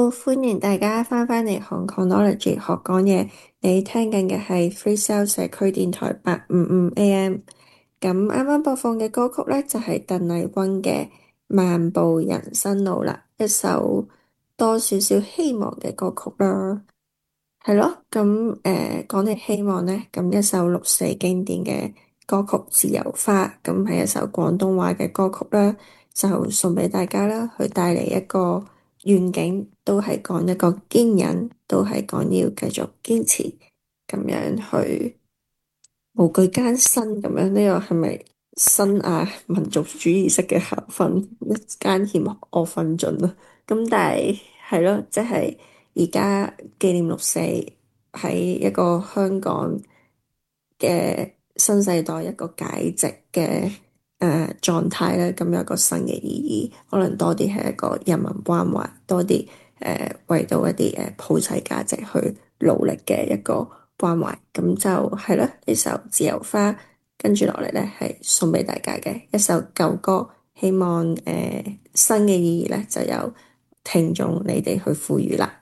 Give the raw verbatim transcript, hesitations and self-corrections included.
歡迎大家翻返嚟 Hong Kongology 學講嘢。你聽緊嘅係 Freestyle 社區電台八五五 A M。咁啱啱播放嘅歌曲呢，就係鄧麗君嘅《漫步人生路》啦，一首多少少希望嘅歌曲啦。係咯，咁誒講起希望呢，咁一首六四經典嘅歌曲《自由花》，咁係一首廣東話嘅歌曲啦，就送俾大家啦，去帶嚟一個願景，都係講一個堅忍，都係講要繼續堅持，咁樣去無懼艱辛，咁樣呢個係咪新亞民族主義式嘅校訓？一間欠我瞓盡啦，咁但係係咯，即係而家紀念六四喺一個香港嘅新世代一個解殖嘅誒狀態咧，咁有一個新嘅意義，可能多啲係一個人民關懷，多啲誒、呃、為到一啲誒普世價值去努力嘅一個關懷，咁就係啦。呢首《自由花》跟住落嚟咧，係送俾大家嘅一首舊歌，希望誒、呃、新嘅意義咧就由聽眾你哋去賦予啦。